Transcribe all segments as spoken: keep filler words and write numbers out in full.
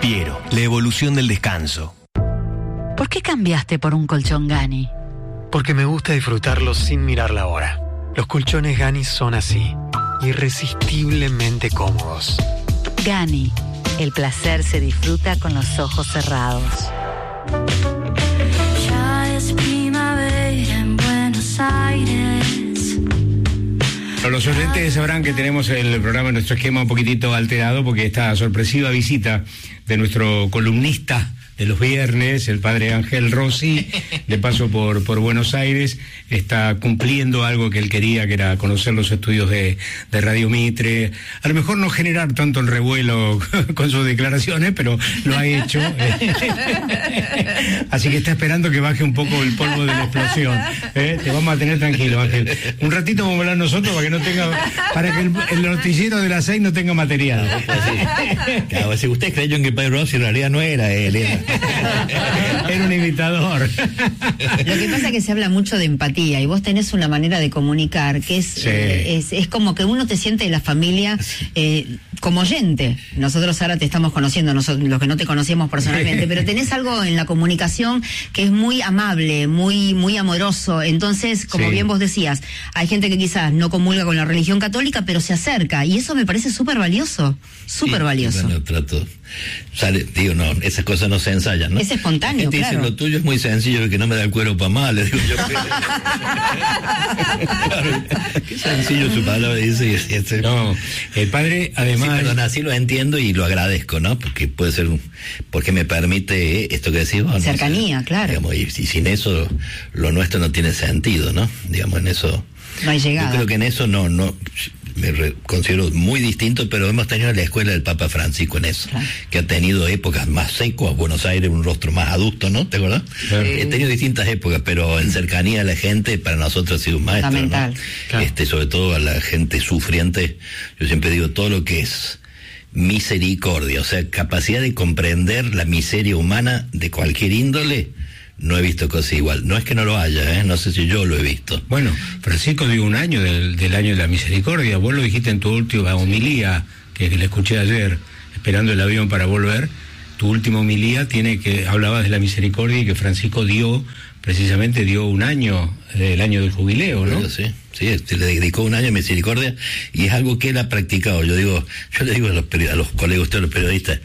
Piero, la evolución del descanso. ¿Por qué cambiaste por un colchón Gani? Porque me gusta disfrutarlos sin mirar la hora. Los colchones Gani son así, irresistiblemente cómodos. Gani, el placer se disfruta con los ojos cerrados. Ya es primavera en Buenos Aires. Los oyentes sabrán que tenemos el programa en nuestro esquema un poquitito alterado porque esta sorpresiva visita de nuestro columnista de los viernes, el padre Ángel Rossi, de paso por, por Buenos Aires, está cumpliendo algo que él quería, que era conocer los estudios de, de Radio Mitre, a lo mejor no generar tanto el revuelo con sus declaraciones, pero lo ha hecho. Así que está esperando que baje un poco el polvo de la explosión. ¿Eh? Te vamos a tener tranquilo, Ángel. Un ratito vamos a hablar nosotros para que no tenga, para que el, el noticiero de las seis no tenga material. Claro, si ustedes creyeron que el padre Rossi en realidad no era él, era Era un imitador. Lo que pasa es que se habla mucho de empatía y vos tenés una manera de comunicar que es, Sí. eh, es, es como que uno te siente de la familia eh, como oyente. Nosotros ahora te estamos conociendo, nosotros, los que no te conocíamos personalmente, pero tenés algo en la comunicación que es muy amable, muy, muy amoroso. Entonces, como Sí. bien vos decías, hay gente que quizás no comulga con la religión católica, pero se acerca y eso me parece súper valioso, súper Sí, valioso. Bueno, trato. Sale, digo, no, esas cosas no se ensayan, ¿no? Es espontáneo, La gente claro. dice, lo tuyo es muy sencillo, que no me da el cuero para mal. Le digo yo, claro, qué sencillo su palabra, dice. Y, y, y, No, el padre, además... Sí, perdón, así lo entiendo y lo agradezco, ¿no? Porque puede ser, un, porque me permite esto que decís vos, ¿no? Cercanía, O sea, claro. Digamos, y, y sin eso, lo nuestro no tiene sentido, ¿no? Digamos, en eso... No hay llegada. Yo creo que en eso no, no, me re, considero muy distinto, pero hemos tenido la escuela del Papa Francisco en eso, Claro. que ha tenido épocas más secas, Buenos Aires, un rostro más adulto, ¿no? ¿Te acuerdas? Claro. He tenido distintas épocas, pero en cercanía a la gente, para nosotros ha sido un maestro, Fundamental. ¿no? Claro. Este, sobre todo a la gente sufriente, yo siempre digo, todo lo que es misericordia, o sea, capacidad de comprender la miseria humana de cualquier índole, no he visto cosa igual. No es que no lo haya, ¿eh? No sé si yo lo he visto. Bueno, Francisco dio un año del, del año de la misericordia. Vos lo dijiste en tu última homilía, que, que le escuché ayer, esperando el avión para volver. Tu última homilía tiene que, hablabas de la misericordia y que Francisco dio, precisamente dio un año, del año del jubileo, ¿no? Sí, sí, se le dedicó un año a misericordia y es algo que él ha practicado. Yo digo, yo le digo a los, a los colegas, ustedes los periodistas,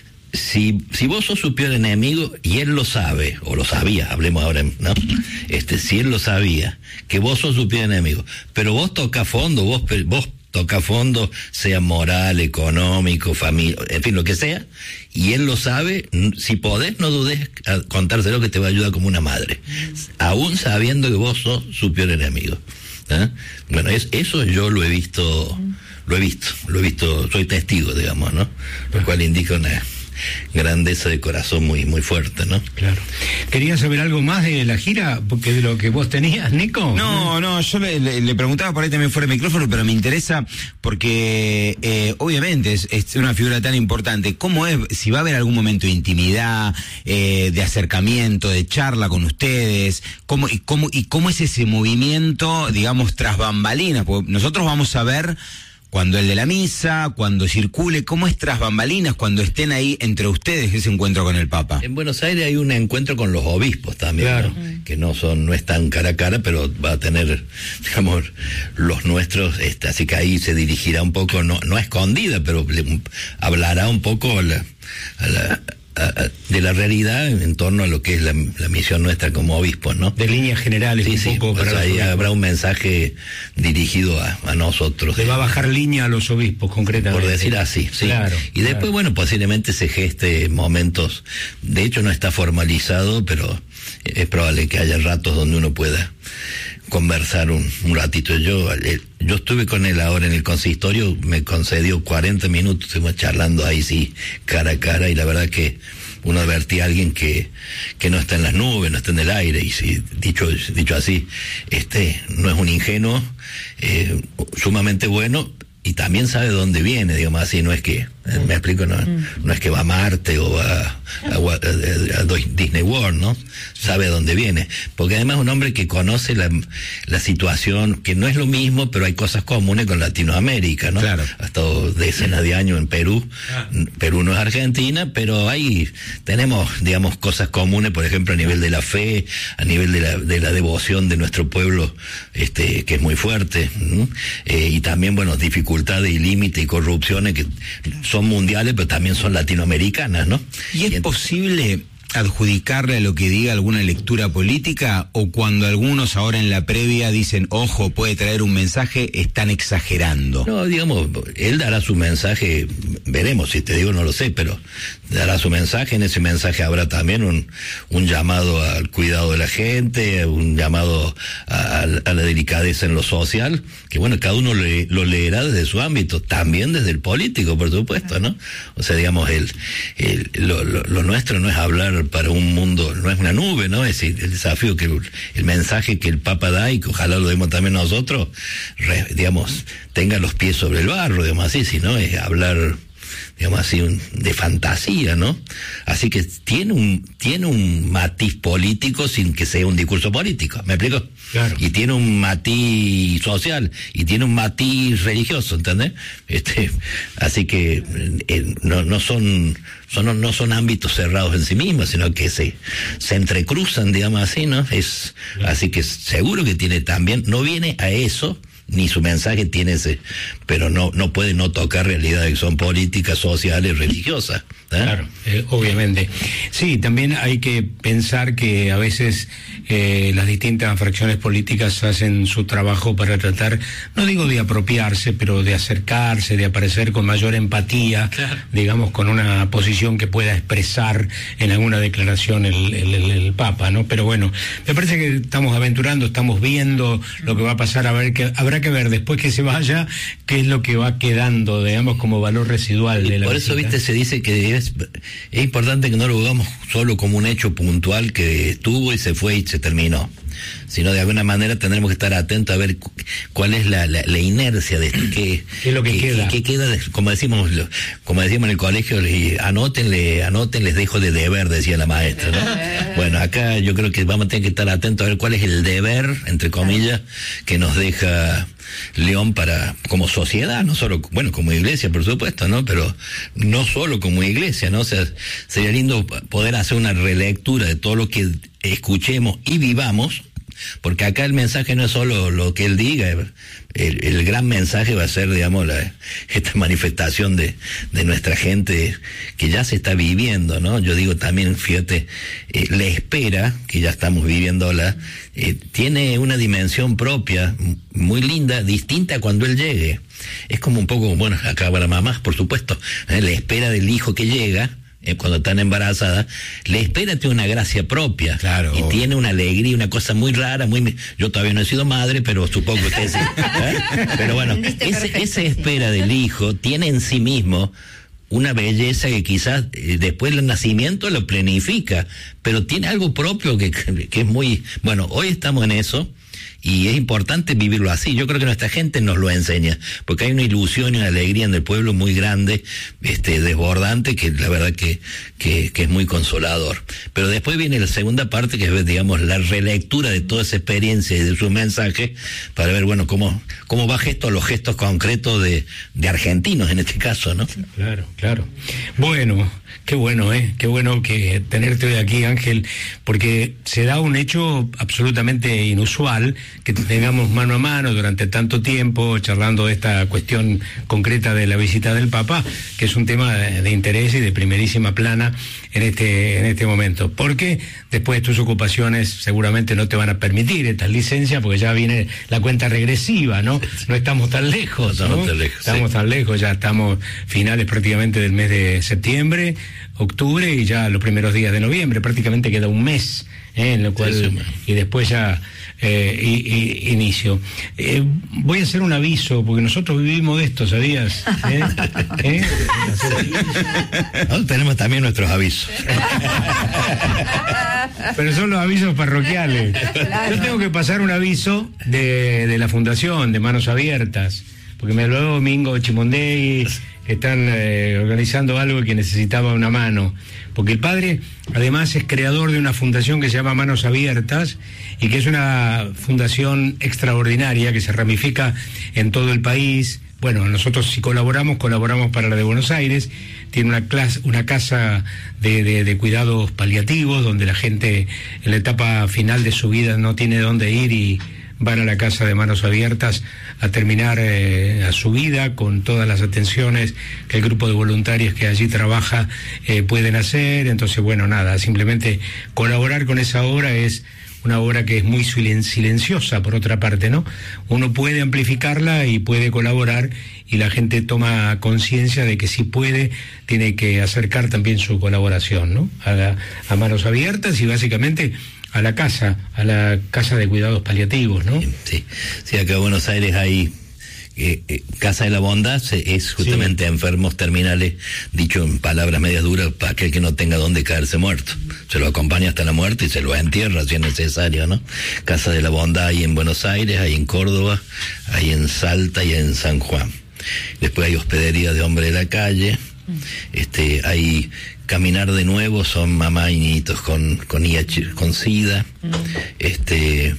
Si, si vos sos su peor enemigo y él lo sabe, o lo sabía, hablemos ahora, ¿no? Este, si él lo sabía, que vos sos su peor enemigo, pero vos toca fondo, vos, vos toca fondo, sea moral, económico, familia, en fin, lo que sea, y él lo sabe, si podés, no dudes a contárselo que te va a ayudar como una madre, aún sabiendo que vos sos su peor enemigo. ¿Eh? Bueno, es, eso yo lo he visto, lo he visto, lo he visto, soy testigo, digamos, ¿no? Lo cual indica una grandeza de corazón muy muy fuerte, ¿no? Claro. ¿Querías saber algo más de la gira? Porque de lo que vos tenías, Nico. No, no, yo le, le, le preguntaba por ahí también fuera de micrófono, pero me interesa porque eh, obviamente es, es una figura tan importante. ¿Cómo es? Si va a haber algún momento de intimidad, eh, de acercamiento, de charla con ustedes, ¿cómo, y, cómo, y cómo es ese movimiento, digamos, tras bambalinas? Porque nosotros vamos a ver cuando el de la misa, cuando circule, ¿cómo es tras bambalinas cuando estén ahí entre ustedes ese encuentro con el Papa? En Buenos Aires hay un encuentro con los obispos también, Claro. ¿no? Que no son, no están cara a cara, pero va a tener, digamos, los nuestros, este, así que ahí se dirigirá un poco, no, no a escondida, pero le, hablará un poco a la, a la, a, a, de la realidad en torno a lo que es la, la misión nuestra como obispos, ¿no? De líneas generales, Sí, un sí, poco pues para ahí los obispos. habrá un mensaje dirigido a, a nosotros. Le va a bajar línea a los obispos, concretamente. Por decir así, sí. Claro, y después, claro. bueno, posiblemente se geste momentos, de hecho no está formalizado, pero es probable que haya ratos donde uno pueda conversar un, un ratito. Yo eh, yo estuve con él ahora en el consistorio, me concedió cuarenta minutos, estuvimos charlando ahí sí, cara a cara, y la verdad que uno advertía a alguien que, que no está en las nubes, no está en el aire, y si, dicho, dicho así, este no es un ingenuo, eh, sumamente bueno, y también sabe dónde viene, digamos así, no es que Me explico, no, no es que va a Marte o va a, a, a, a Disney World, ¿no? Sabe a dónde viene. Porque además es un hombre que conoce la, la situación, que no es lo mismo, pero hay cosas comunes con Latinoamérica, ¿no? Claro. Ha estado decenas de años en Perú. Ah. Perú no es Argentina, pero ahí tenemos, digamos, cosas comunes, por ejemplo, a nivel de la fe, a nivel de la, de la devoción de nuestro pueblo, este, que es muy fuerte, ¿no? Eh, y también, bueno, dificultades y límites y corrupciones que son mundiales, pero también son latinoamericanas, ¿no? ¿Y es posible adjudicarle a lo que diga alguna lectura política, o cuando algunos ahora en la previa dicen, ojo, puede traer un mensaje, están exagerando? No, digamos, él dará su mensaje, veremos, si te digo no lo sé, pero dará su mensaje. En ese mensaje habrá también un, un llamado al cuidado de la gente, un llamado a, a la delicadeza en lo social, que bueno, cada uno le, lo leerá desde su ámbito, también desde el político, por supuesto, ¿no? O sea, digamos, el, el, lo, lo, lo nuestro no es hablar para un mundo, no es una nube, ¿no? Es decir, el desafío que el, el mensaje que el Papa da, y que ojalá lo demos también nosotros, re, digamos, tenga los pies sobre el barro, digamos así, si no es hablar, digamos así, un, de fantasía, ¿no? Así que tiene un tiene un matiz político sin que sea un discurso político, ¿me explico? Claro. Y tiene un matiz social, y tiene un matiz religioso, ¿entendés? Este, así que eh, no, no son, son no son ámbitos cerrados en sí mismos, sino que se, se entrecruzan, digamos así, ¿no? Es, claro. Así que seguro que tiene también, no viene a eso, ni su mensaje tiene ese, pero no no puede no tocar realidades que son políticas, sociales, religiosas, ¿eh? Claro, eh, obviamente. Sí, también hay que pensar que a veces eh, las distintas fracciones políticas hacen su trabajo para tratar, no digo de apropiarse, pero de acercarse, de aparecer con mayor empatía, claro. Digamos, con una posición que pueda expresar en alguna declaración el, el, el, el Papa, ¿no? Pero bueno, me parece que estamos aventurando, estamos viendo lo que va a pasar, a ver que habrá que ver después que se vaya qué es lo que va quedando, digamos, como valor residual de la por visita. Eso, viste, se dice que es, es importante que no lo veamos solo como un hecho puntual que estuvo y se fue y se terminó, sino de alguna manera tendremos que estar atentos a ver cu cuál es la, la, la inercia de esto, qué, ¿Qué es lo que, que queda, qué queda de, como decimos como decimos en el colegio, anótenle, anoten, les dejo de deber, decía la maestra, ¿no? Bueno, acá yo creo que vamos a tener que estar atentos a ver cuál es el deber, entre comillas, que nos deja León para, como sociedad, no solo, bueno, como iglesia, por supuesto, ¿no? Pero no solo como iglesia, ¿no? O sea, sería lindo poder hacer una relectura de todo lo que escuchemos y vivamos, porque acá el mensaje no es solo lo que él diga, el, el gran mensaje va a ser, digamos, la, esta manifestación de, de nuestra gente que ya se está viviendo, ¿no? Yo digo también, fíjate, eh, la espera, que ya estamos viviéndola, eh, tiene una dimensión propia, muy linda, distinta a cuando él llegue. Es como un poco, bueno, acá para mamás, por supuesto, ¿eh? La espera del hijo que llega, Eh, cuando están embarazadas, la espera tiene una gracia propia, claro, y tiene una alegría, una cosa muy rara, muy, yo todavía no he sido madre, pero supongo que ustedes sí, ¿eh? Pero bueno, ese, esa espera del hijo tiene en sí mismo una belleza que quizás eh, después del nacimiento lo planifica, pero tiene algo propio que, que es muy, bueno, hoy estamos en eso. Y es importante vivirlo así. Yo creo que nuestra gente nos lo enseña, porque hay una ilusión y una alegría en el pueblo muy grande, este, desbordante, que la verdad que, que, que es muy consolador. Pero después viene la segunda parte, que es, digamos, la relectura de toda esa experiencia y de su mensaje, para ver, bueno, cómo, cómo va gesto los gestos concretos de, de argentinos en este caso, ¿no? Claro, claro. Bueno, qué bueno, ¿eh? Qué bueno que tenerte hoy aquí, Ángel, porque se da un hecho absolutamente inusual, que tengamos mano a mano durante tanto tiempo charlando de esta cuestión concreta de la visita del Papa, que es un tema de, de interés y de primerísima plana en este en este momento, porque después de tus ocupaciones seguramente no te van a permitir estas licencias, porque ya viene la cuenta regresiva, ¿no? No estamos tan lejos, ¿no? Estamos tan lejos, estamos sí. tan lejos, ya estamos finales prácticamente del mes de septiembre, octubre y ya los primeros días de noviembre, prácticamente queda un mes, ¿eh? En lo cual, sí, sí, y después ya Eh, y, y, inicio. Eh, voy a hacer un aviso, porque nosotros vivimos de esto, ¿sabías? ¿Eh? ¿Eh? No, tenemos también nuestros avisos. Pero son los avisos parroquiales. Claro. Yo tengo que pasar un aviso de, de la Fundación de Manos Abiertas, porque me habló Domingo Chimondey, que están eh, organizando algo que necesitaba una mano, porque el padre además es creador de una fundación que se llama Manos Abiertas y que es una fundación extraordinaria que se ramifica en todo el país. Bueno, nosotros si colaboramos, colaboramos para la de Buenos Aires. Tiene una, clase, una casa de, de, de cuidados paliativos donde la gente en la etapa final de su vida no tiene dónde ir y van a la casa de Manos Abiertas a terminar eh, a su vida con todas las atenciones que el grupo de voluntarios que allí trabaja eh, pueden hacer. Entonces, bueno, nada, simplemente colaborar con esa obra es una obra que es muy silen- silenciosa, por otra parte, ¿no? Uno puede amplificarla y puede colaborar y la gente toma conciencia de que si puede, tiene que acercar también su colaboración, ¿no? A, la, a Manos Abiertas y básicamente a la casa, a la casa de cuidados paliativos, ¿no? Sí, sí, acá en Buenos Aires hay eh, eh, Casa de la Bondad, se, es justamente sí. a enfermos terminales, dicho en palabras medias duras, para aquel que no tenga dónde caerse muerto. Se lo acompaña hasta la muerte y se lo entierra si es necesario, ¿no? Casa de la Bondad hay en Buenos Aires, hay en Córdoba, hay en Salta y en San Juan. Después hay hospedería de hombre de la calle, este, hay Caminar de Nuevo, son mamá y niñitos con, con I H, con SIDA, este,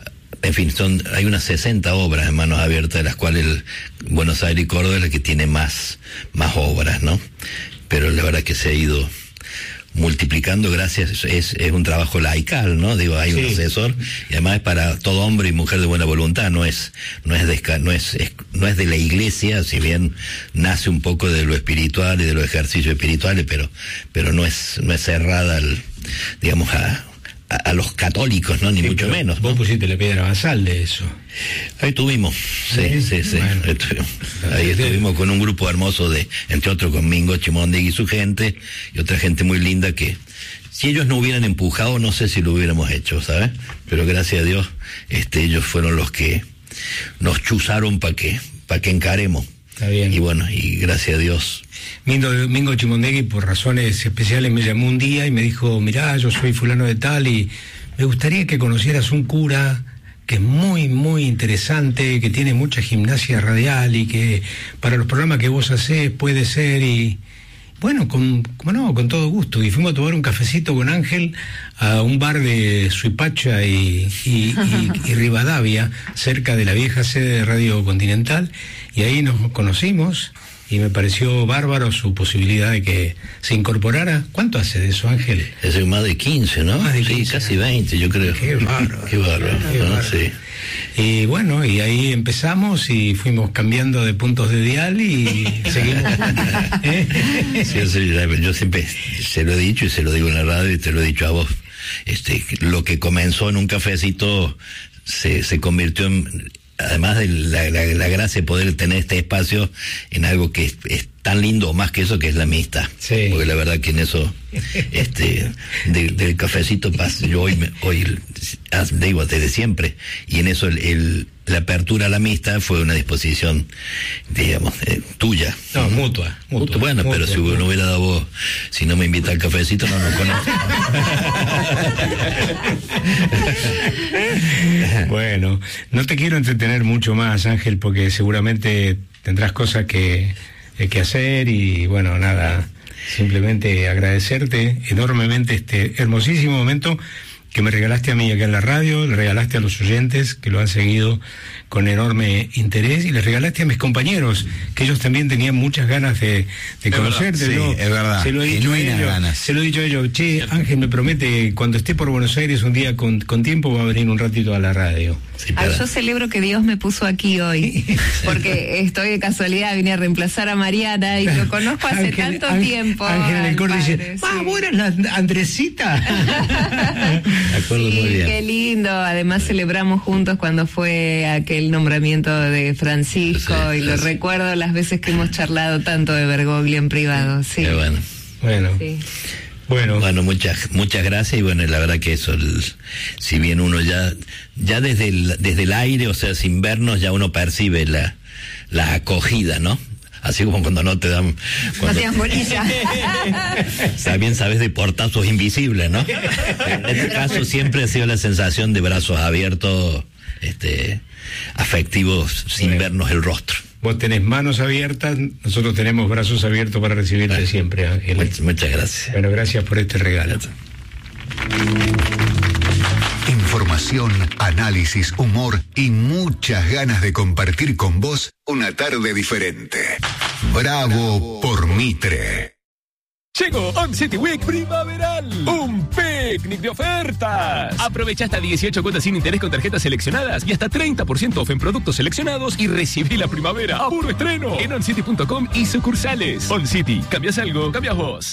en fin, son, hay unas sesenta obras en Manos Abiertas, de las cuales el Buenos Aires y Córdoba es la que tiene más, más obras, ¿no? Pero la verdad que se ha ido multiplicando gracias, es, es un trabajo laical, ¿no? Digo, hay sí. un asesor y además es para todo hombre y mujer de buena voluntad, no es, no es de, no es, es, no es de la iglesia, si bien nace un poco de lo espiritual y de los ejercicios espirituales, pero, pero no es, no es cerrada al, digamos, a, a, a los católicos, ¿no? Ni sí, mucho menos. Vos ¿no? pusiste la piedra basal de eso. Ahí tuvimos, sí, sí, sí. Bueno. Ahí, estuvimos. Ahí estuvimos con un grupo hermoso de, entre otros con Mingo Chimondegui y su gente, y otra gente muy linda que, si ellos no hubieran empujado, no sé si lo hubiéramos hecho, ¿sabes? Pero gracias a Dios, este, ellos fueron los que nos chuzaron para que, para que encaremos. Está bien. Y bueno, y gracias a Dios. Mingo, Mingo Chimondegui, por razones especiales, me llamó un día y me dijo, mirá, yo soy fulano de tal y me gustaría que conocieras un cura que es muy, muy interesante, que tiene mucha gimnasia radial y que para los programas que vos hacés puede ser y... Bueno, con, como no, con todo gusto. Y fuimos a tomar un cafecito con Ángel a un bar de Suipacha y, y, y, y Rivadavia, cerca de la vieja sede de Radio Continental, y ahí nos conocimos y me pareció bárbaro su posibilidad de que se incorporara. ¿Cuánto hace de eso, Ángel? Hace más de quince, ¿no? Más de quince. Sí, casi veinte, yo creo. Qué bárbaro. Qué bárbaro, Qué ¿no? bárbaro. Sí. Y bueno, y ahí empezamos y fuimos cambiando de puntos de dial y seguimos. ¿Eh? Sí, sí, yo siempre se lo he dicho y se lo digo en la radio y te lo he dicho a vos. Este, lo que comenzó en un cafecito se, se convirtió en, además de la, la, la gracia de poder tener este espacio, en algo que es, es tan lindo o más que eso, que es la amistad. Sí. Porque la verdad que en eso, este, de, del cafecito pasa, yo hoy, me, hoy digo desde siempre, y en eso el, el, la apertura a la amistad fue una disposición, digamos, eh, tuya. No, mutua. mutua bueno, mutua, pero si mutua. no hubiera dado vos, si no me invita al cafecito, no nos conozco. Bueno, no te quiero entretener mucho más, Ángel, porque seguramente tendrás cosas que, eh, que hacer y bueno, nada, simplemente agradecerte enormemente este hermosísimo momento que me regalaste a mí acá en la radio, le regalaste a los oyentes que lo han seguido con enorme interés y les regalaste a mis compañeros, que ellos también tenían muchas ganas de, de conocerte. Sí, ¿no? es verdad. Se lo he dicho a ellos, ganas. se lo he dicho a ellos, che, Ángel me promete, cuando esté por Buenos Aires un día con, con tiempo va a venir un ratito a la radio. Sí, ah, yo celebro que Dios me puso aquí hoy, porque estoy de casualidad, vine a reemplazar a Mariana y lo conozco hace Ángel, tanto Ángel, tiempo. Ángel en el corte dice, padre, ah, sí. vos eras la Andresita. De acuerdo, Sí, muy bien. qué lindo. Además celebramos juntos cuando fue aquel nombramiento de Francisco Sí, y lo sí. recuerdo las veces que hemos charlado tanto de Bergoglio en privado. Sí. Qué bueno. Bueno, Sí. bueno. Bueno, muchas muchas gracias y bueno, la verdad que eso, el, si bien uno ya ya desde el, desde el aire, o sea, sin vernos, ya uno percibe la, la acogida, ¿no? Así como cuando no te dan... Cuando, Hacían bolilla. también sabes de portazos invisibles, ¿no? En este caso siempre ha sido la sensación de brazos abiertos, este, afectivos, sin Bueno. vernos el rostro. Vos tenés manos abiertas, nosotros tenemos brazos abiertos para recibirte Ay, siempre, Ángel. Muchas, muchas gracias. Bueno, gracias por este regalo. Información, análisis, humor y muchas ganas de compartir con vos una tarde diferente. Bravo por Mitre. Llegó On City Week primaveral, un picnic de ofertas. Aprovecha hasta dieciocho cuotas sin interés con tarjetas seleccionadas y hasta treinta por ciento off en productos seleccionados y recibí la primavera a puro estreno en oncity punto com y sucursales. On City, cambias algo, cambias vos.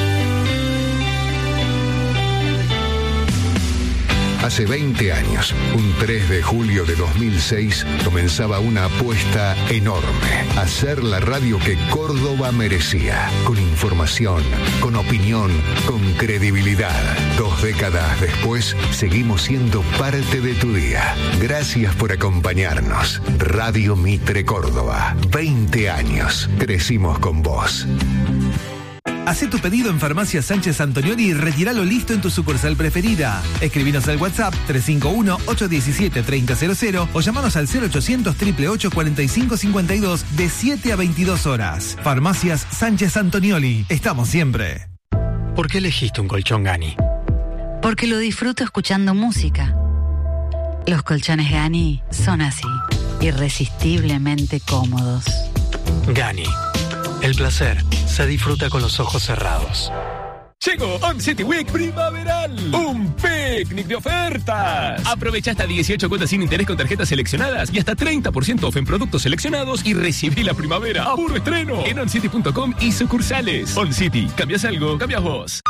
Hace veinte años, un tres de julio de dos mil seis, comenzaba una apuesta enorme. Hacer la radio que Córdoba merecía. Con información, con opinión, con credibilidad. Dos décadas después, seguimos siendo parte de tu día. Gracias por acompañarnos. Radio Mitre Córdoba. veinte años. Crecimos con vos. Hacé tu pedido en Farmacia Sánchez Antonioli y retíralo listo en tu sucursal preferida. Escribinos al WhatsApp tres cinco uno, ocho uno siete, tres cero cero cero o llamanos al cero ochocientos, ocho ocho ocho, cuatro cinco cinco dos de siete a veintidós horas. Farmacias Sánchez Antonioli. Estamos siempre. ¿Por qué elegiste un colchón Gani? Porque lo disfruto escuchando música. Los colchones Gani son así, irresistiblemente cómodos. Gani. El placer se disfruta con los ojos cerrados. Llegó On City Week primaveral, un picnic de ofertas. Aprovecha hasta dieciocho cuotas sin interés con tarjetas seleccionadas y hasta treinta por ciento off en productos seleccionados y recibí la primavera a puro estreno en oncity punto com y sucursales. On City, cambias algo, cambias vos.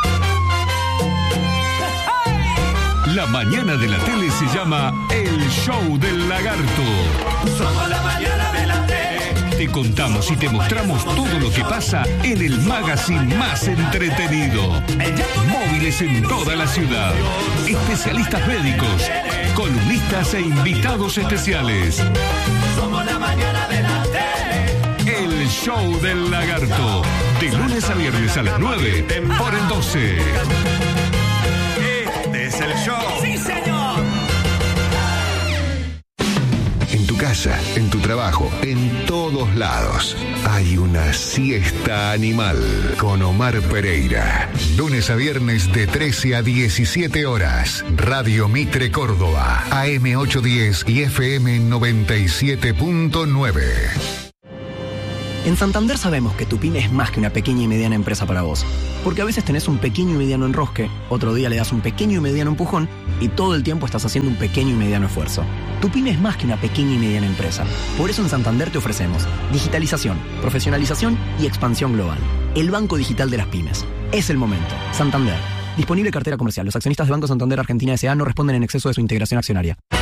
La mañana de la tele se llama El Show del Lagarto. Somos la mañana de la tele. Te contamos y te mostramos todo lo que pasa en el magazine más entretenido. Móviles en toda la ciudad. Especialistas médicos, columnistas e invitados especiales. Somos la mañana de la tele. El Show del Lagarto. De lunes a viernes a las nueve por el doce. Este es el show. ¡Sí, señor! En tu casa, en tu trabajo, en todos lados, hay una siesta animal con Omar Pereira. Lunes a viernes de trece a diecisiete horas. Radio Mitre Córdoba, A M ochocientos diez y F M noventa y siete punto nueve. En Santander sabemos que tu pyme es más que una pequeña y mediana empresa para vos. Porque a veces tenés un pequeño y mediano enrosque, otro día le das un pequeño y mediano empujón y todo el tiempo estás haciendo un pequeño y mediano esfuerzo. Tu pyme es más que una pequeña y mediana empresa. Por eso en Santander te ofrecemos digitalización, profesionalización y expansión global. El banco digital de las pymes. Es el momento. Santander. Disponible cartera comercial. Los accionistas de Banco Santander Argentina S A no responden en exceso de su integración accionaria.